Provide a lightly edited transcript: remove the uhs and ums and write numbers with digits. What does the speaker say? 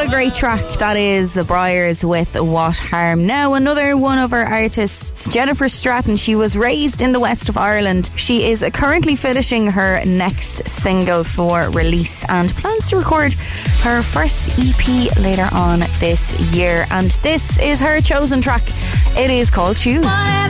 a great track that is. The Briars with What Harm. Now, another one of our artists, Jennifer Stratton. She was raised in the west of Ireland. She is currently finishing her next single for release and plans to record her first EP later on this year. And this is her chosen track. It is called Choose.